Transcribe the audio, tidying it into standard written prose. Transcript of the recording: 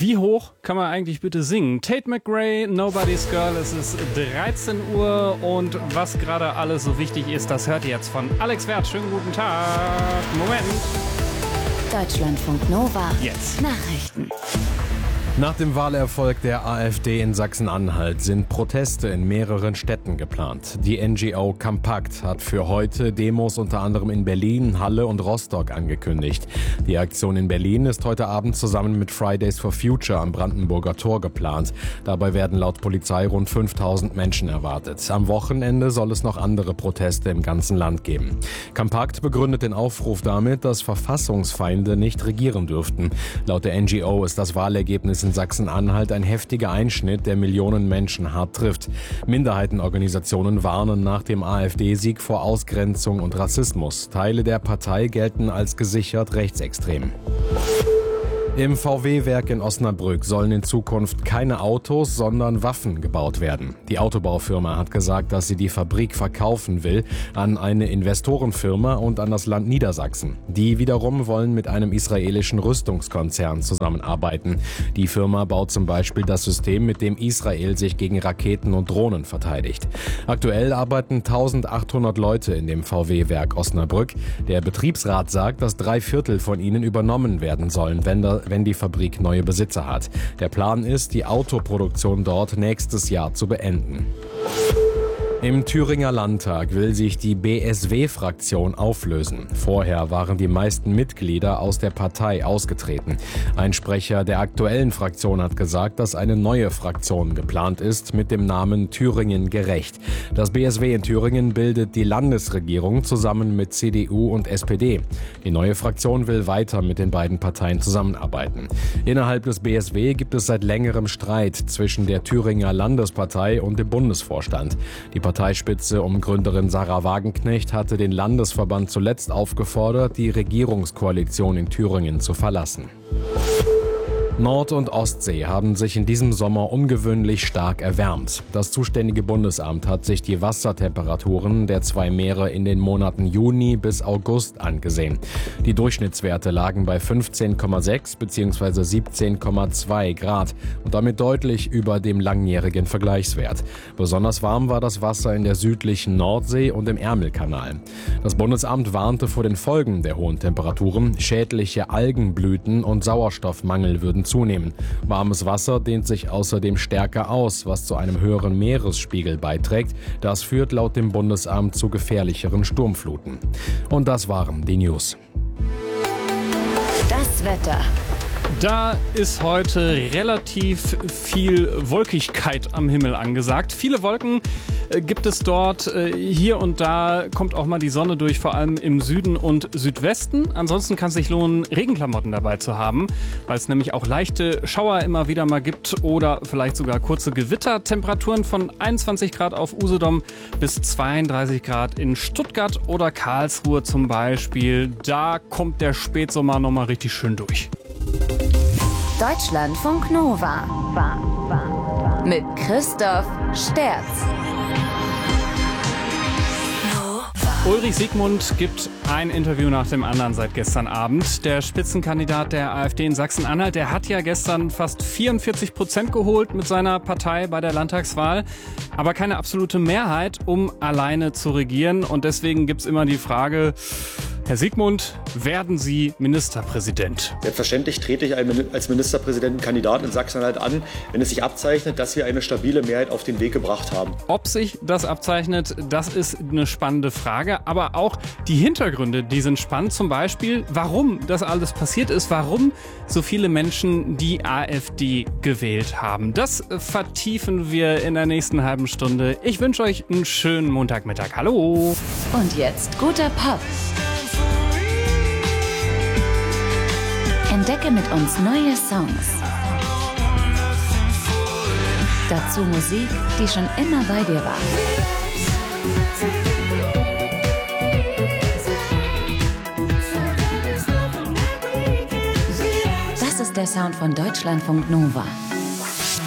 Wie hoch kann man eigentlich bitte singen? Tate McRae, Nobody's Girl, es ist 13 Uhr und was gerade alles so wichtig ist, das hört ihr jetzt von Alex Werth. Schönen guten Tag. Moment. Deutschlandfunk Nova. Jetzt. Nachrichten. Nach dem Wahlerfolg der AfD in Sachsen-Anhalt sind Proteste in mehreren Städten geplant. Die NGO Campact hat für heute Demos unter anderem in Berlin, Halle und Rostock angekündigt. Die Aktion in Berlin ist heute Abend zusammen mit Fridays for Future am Brandenburger Tor geplant. Dabei werden laut Polizei rund 5000 Menschen erwartet. Am Wochenende soll es noch andere Proteste im ganzen Land geben. Campact begründet den Aufruf damit, dass Verfassungsfeinde nicht regieren dürften. Laut der NGO ist das Wahlergebnis in Sachsen-Anhalt ein heftiger Einschnitt, der Millionen Menschen hart trifft. Minderheitenorganisationen warnen nach dem AfD-Sieg vor Ausgrenzung und Rassismus. Teile der Partei gelten als gesichert rechtsextrem. Im VW-Werk in Osnabrück sollen in Zukunft keine Autos, sondern Waffen gebaut werden. Die Autobaufirma hat gesagt, dass sie die Fabrik verkaufen will an eine Investorenfirma und an das Land Niedersachsen. Die wiederum wollen mit einem israelischen Rüstungskonzern zusammenarbeiten. Die Firma baut zum Beispiel das System, mit dem Israel sich gegen Raketen und Drohnen verteidigt. Aktuell arbeiten 1800 Leute in dem VW-Werk Osnabrück. Der Betriebsrat sagt, dass 3/4 von ihnen übernommen werden sollen, wenn die Fabrik neue Besitzer hat. Der Plan ist, die Autoproduktion dort nächstes Jahr zu beenden. Im Thüringer Landtag will sich die BSW-Fraktion auflösen. Vorher waren die meisten Mitglieder aus der Partei ausgetreten. Ein Sprecher der aktuellen Fraktion hat gesagt, dass eine neue Fraktion geplant ist mit dem Namen Thüringen gerecht. Das BSW in Thüringen bildet die Landesregierung zusammen mit CDU und SPD. Die neue Fraktion will weiter mit den beiden Parteien zusammenarbeiten. Innerhalb des BSW gibt es seit längerem Streit zwischen der Thüringer Landespartei und dem Bundesvorstand. Die Parteispitze um Gründerin Sarah Wagenknecht hatte den Landesverband zuletzt aufgefordert, die Regierungskoalition in Thüringen zu verlassen. Nord- und Ostsee haben sich in diesem Sommer ungewöhnlich stark erwärmt. Das zuständige Bundesamt hat sich die Wassertemperaturen der zwei Meere in den Monaten Juni bis August angesehen. Die Durchschnittswerte lagen bei 15,6 bzw. 17,2 Grad und damit deutlich über dem langjährigen Vergleichswert. Besonders warm war das Wasser in der südlichen Nordsee und im Ärmelkanal. Das Bundesamt warnte vor den Folgen der hohen Temperaturen. Schädliche Algenblüten und Sauerstoffmangel würden zunehmen. Warmes Wasser dehnt sich außerdem stärker aus, was zu einem höheren Meeresspiegel beiträgt. Das führt laut dem Bundesamt zu gefährlicheren Sturmfluten. Und das waren die News. Das Wetter. Da ist heute relativ viel Wolkigkeit am Himmel angesagt. Viele Wolken gibt es dort. Hier und da kommt auch mal die Sonne durch, vor allem im Süden und Südwesten. Ansonsten kann es sich lohnen, Regenklamotten dabei zu haben, weil es nämlich auch leichte Schauer immer wieder mal gibt oder vielleicht sogar kurze Gewitter. Temperaturen von 21 Grad auf Usedom bis 32 Grad in Stuttgart oder Karlsruhe zum Beispiel. Da kommt der Spätsommer nochmal richtig schön durch. Deutschlandfunk Nova. Mit Christoph Sterz. Ulrich Siegmund gibt ein Interview nach dem anderen seit gestern Abend. Der Spitzenkandidat der AfD in Sachsen-Anhalt, der hat ja gestern fast 44% geholt mit seiner Partei bei der Landtagswahl, aber keine absolute Mehrheit, um alleine zu regieren. Und deswegen gibt's immer die Frage, Herr Siegmund, werden Sie Ministerpräsident? Selbstverständlich trete ich als Ministerpräsidentenkandidat in Sachsen-Anhalt an, wenn es sich abzeichnet, dass wir eine stabile Mehrheit auf den Weg gebracht haben. Ob sich das abzeichnet, das ist eine spannende Frage. Aber auch die Hintergründe, die sind spannend. Zum Beispiel, warum das alles passiert ist, warum so viele Menschen die AfD gewählt haben. Das vertiefen wir in der nächsten halben Stunde. Ich wünsche euch einen schönen Montagmittag. Hallo! Und jetzt guter Pop. Entdecke mit uns neue Songs. Dazu Musik, die schon immer bei dir war. Das ist der Sound von Deutschlandfunk Nova.